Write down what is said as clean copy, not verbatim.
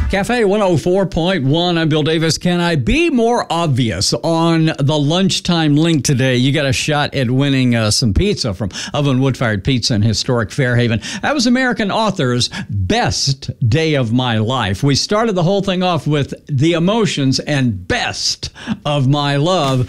Cafe 104.1, I'm Bill Davis. Can I be more obvious on the lunchtime link today? You got a shot at winning some pizza from Oven Wood Fired Pizza in historic Fairhaven. That was American Author's Best Day of My Life. We started the whole thing off with the emotions and best of my love.